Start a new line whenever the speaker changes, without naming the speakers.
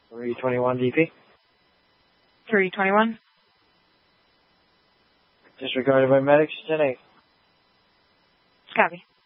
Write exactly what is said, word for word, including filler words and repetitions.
three twenty-one D P.
three twenty-one.
Disregarded by medics, ten eight.
Copy.